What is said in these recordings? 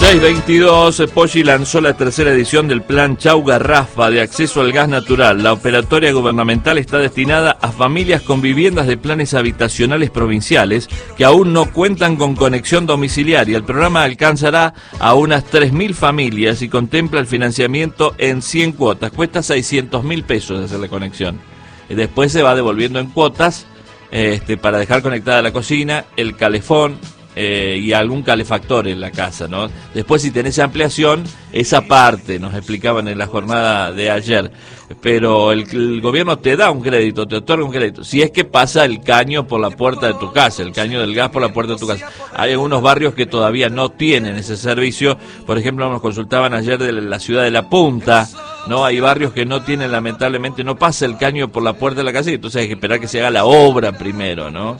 622, Poggi lanzó la tercera edición del Plan Chau Garrafa de acceso al gas natural. La operatoria gubernamental está destinada a familias con viviendas de planes habitacionales provinciales que aún no cuentan con conexión domiciliaria. El programa alcanzará a unas 3.000 familias y contempla el financiamiento en 100 cuotas. Cuesta 600.000 pesos hacer la conexión. Y después se va devolviendo en cuotas para dejar conectada la cocina, el calefón, y algún calefactor en la casa, ¿no? Después, si tenés ampliación, esa parte nos explicaban en la jornada de ayer. Pero el gobierno te da un crédito, te otorga un crédito. Si es que pasa el caño por la puerta de tu casa, el caño del gas por la puerta de tu casa. Hay algunos barrios que todavía no tienen ese servicio. Por ejemplo, nos consultaban ayer de la ciudad de La Punta, ¿no? Hay barrios que no tienen, lamentablemente, no pasa el caño por la puerta de la casa y entonces hay que esperar que se haga la obra primero, ¿no?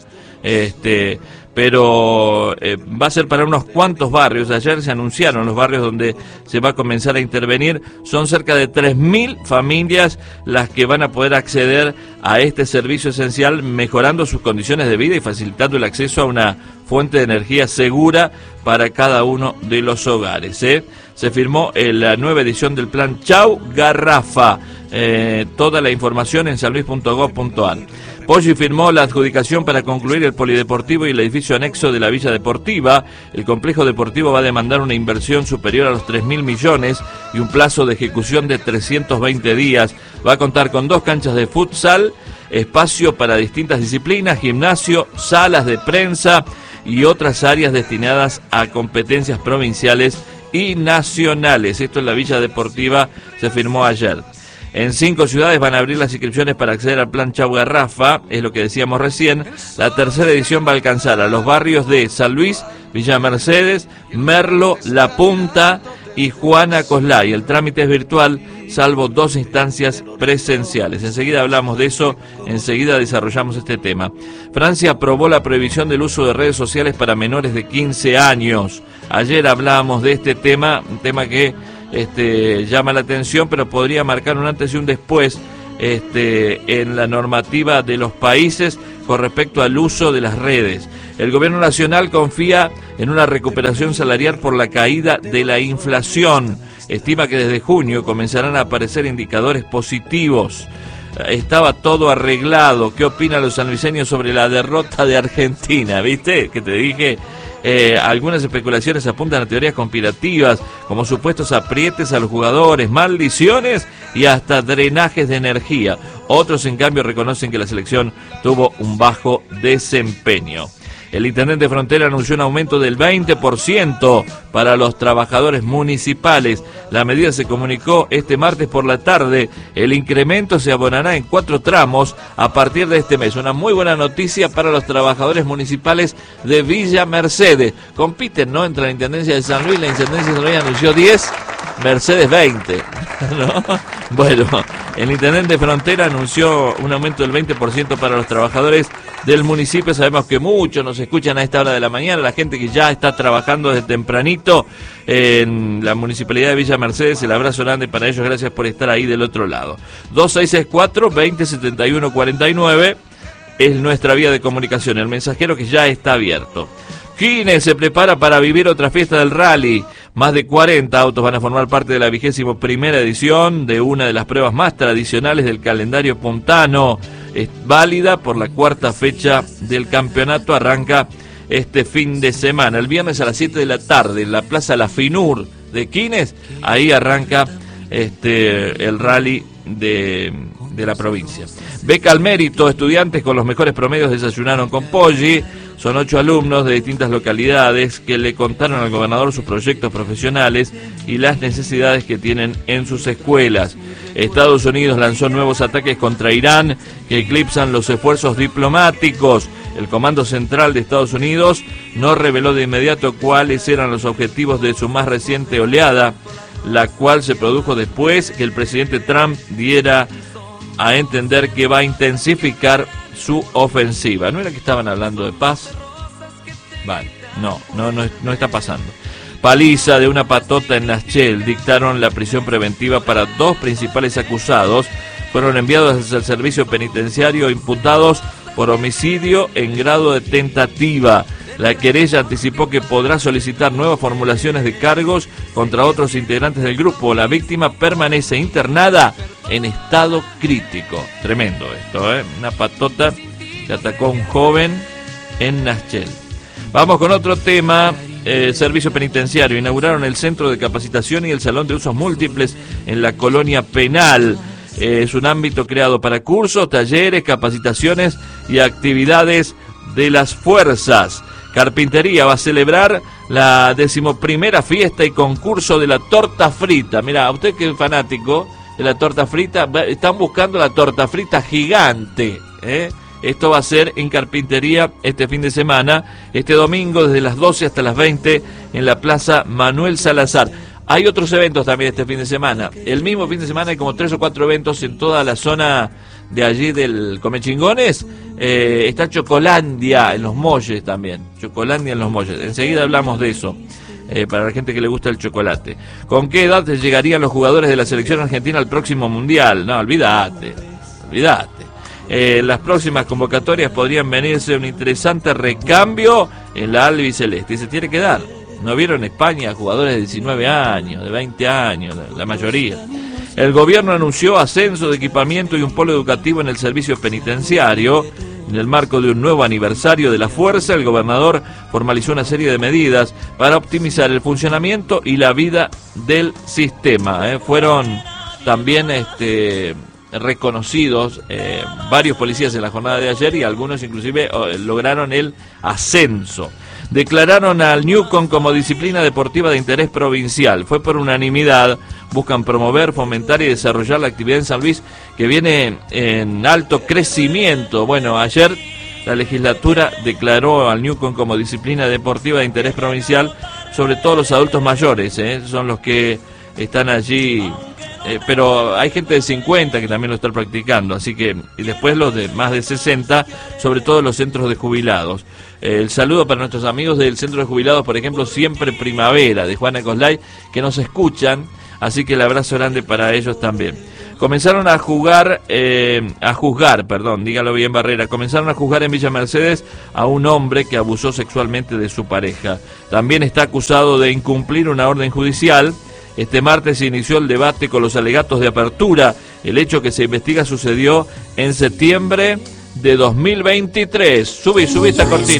Pero va a ser para unos cuantos barrios. Ayer se anunciaron los barrios donde se va a comenzar a intervenir. Son cerca de 3.000 familias las que van a poder acceder a este servicio esencial, mejorando sus condiciones de vida y facilitando el acceso a una fuente de energía segura para cada uno de los hogares. Se firmó la nueva edición del Plan Chau Garrafa. Toda la información en sanluis.gov.ar. Poggi firmó la adjudicación para concluir el polideportivo y el edificio anexo de la Villa Deportiva. El complejo deportivo va a demandar una inversión superior a los 3.000 millones y un plazo de ejecución de 320 días. Va a contar con 2 canchas de futsal, espacio para distintas disciplinas, gimnasio, salas de prensa y otras áreas destinadas a competencias provinciales y nacionales. Esto en la Villa Deportiva se firmó ayer. En 5 ciudades van a abrir las inscripciones para acceder al Plan Chau Garrafa, es lo que decíamos recién. La tercera edición va a alcanzar a los barrios de San Luis, Villa Mercedes, Merlo, La Punta y Juana Coslay. El trámite es virtual, salvo 2 instancias presenciales. Enseguida hablamos de eso, enseguida desarrollamos este tema. Francia aprobó la prohibición del uso de redes sociales para menores de 15 años. Ayer hablábamos de este tema, un tema que llama la atención, pero podría marcar un antes y un después en la normativa de los países con respecto al uso de las redes. El gobierno nacional confía en una recuperación salarial por la caída de la inflación. Estima que desde junio comenzarán a aparecer indicadores positivos. Estaba todo arreglado. ¿Qué opinan los sanluiseños sobre la derrota de Argentina? ¿Viste? Que te dije. Algunas especulaciones apuntan a teorías conspirativas, como supuestos aprietes a los jugadores, maldiciones y hasta drenajes de energía. Otros, en cambio, reconocen que la selección tuvo un bajo desempeño. El intendente de Frontera anunció un aumento del 20% para los trabajadores municipales. La medida se comunicó este martes por la tarde. El incremento se abonará en 4 tramos a partir de este mes. Una muy buena noticia para los trabajadores municipales de Villa Mercedes. Compiten, ¿no?, entre la Intendencia de San Luis. La Intendencia de San Luis anunció 10, Mercedes 20. ¿No? Bueno, el intendente de Frontera anunció un aumento del 20% para los trabajadores del municipio. Sabemos que muchos nos escuchan a esta hora de la mañana, la gente que ya está trabajando desde tempranito en la municipalidad de Villa Mercedes. El abrazo grande para ellos, gracias por estar ahí del otro lado. 2664-2071-49 es nuestra vía de comunicación, el mensajero que ya está abierto. Quilmes se prepara para vivir otra fiesta del rally. Más de 40 autos van a formar parte de la 21ª edición de una de las pruebas más tradicionales del calendario puntano. Es válida por la 4ª fecha del campeonato. Arranca este fin de semana. El viernes a las 7 de la tarde en la Plaza La Finur de Quilmes. Ahí arranca el rally de la provincia. Beca al mérito. Estudiantes con los mejores promedios desayunaron con Poggi. Son 8 alumnos de distintas localidades que le contaron al gobernador sus proyectos profesionales y las necesidades que tienen en sus escuelas. Estados Unidos lanzó nuevos ataques contra Irán que eclipsan los esfuerzos diplomáticos. El Comando Central de Estados Unidos no reveló de inmediato cuáles eran los objetivos de su más reciente oleada, la cual se produjo después que el presidente Trump diera a entender que va a intensificar su ofensiva. ¿No era que estaban hablando de paz? Vale, no está pasando. Paliza de una patota en Naschel. Dictaron la prisión preventiva para 2 principales acusados. Fueron enviados al servicio penitenciario imputados por homicidio en grado de tentativa. La querella anticipó que podrá solicitar nuevas formulaciones de cargos contra otros integrantes del grupo. La víctima permanece internada en estado crítico. Tremendo esto, ¿eh? Una patota que atacó a un joven en Naschel. Vamos con otro tema. Servicio penitenciario. Inauguraron el centro de capacitación y el salón de usos múltiples en la colonia penal. Es un ámbito creado para cursos, talleres, capacitaciones y actividades de las fuerzas. Carpintería va a celebrar la 11ª fiesta y concurso de la torta frita. Mira, usted que es fanático de la torta frita, están buscando la torta frita gigante, ¿eh? Esto va a ser en Carpintería este fin de semana, este domingo desde las 12 hasta las 20 en la Plaza Manuel Salazar. Hay otros eventos también este fin de semana. El mismo fin de semana hay como 3 o 4 eventos en toda la zona de allí del Comechingones. Está Chocolandia en Los Molles también. Chocolandia en Los Molles. Enseguida hablamos de eso. Para la gente que le gusta el chocolate. ¿Con qué edad llegarían los jugadores de la selección argentina al próximo mundial? No, olvídate. Las próximas convocatorias podrían venirse un interesante recambio en la albiceleste. Y se tiene que dar. ¿No vieron en España jugadores de 19 años, de 20 años, la mayoría? El gobierno anunció ascenso de equipamiento y un polo educativo en el servicio penitenciario. En el marco de un nuevo aniversario de la fuerza, el gobernador formalizó una serie de medidas para optimizar el funcionamiento y la vida del sistema. Fueron también reconocidos varios policías en la jornada de ayer y algunos inclusive lograron el ascenso. Declararon al Newcom como disciplina deportiva de interés provincial. Fue por unanimidad. Buscan promover, fomentar y desarrollar la actividad en San Luis, que viene en alto crecimiento. Bueno, ayer la legislatura declaró al Newcom como disciplina deportiva de interés provincial, sobre todo los adultos mayores, son los que están allí, pero hay gente de 50 que también lo está practicando, así que, y después los de más de 60, sobre todo los centros de jubilados. El saludo para nuestros amigos del centro de jubilados, por ejemplo, Siempre Primavera, de Juana Coslay, que nos escuchan, así que el abrazo grande para ellos también. Comenzaron a juzgar, dígalo bien Barrera, comenzaron a juzgar en Villa Mercedes a un hombre que abusó sexualmente de su pareja. También está acusado de incumplir una orden judicial. Este martes se inició el debate con los alegatos de apertura. El hecho que se investiga sucedió en septiembre de 2023. Subí esta cortina.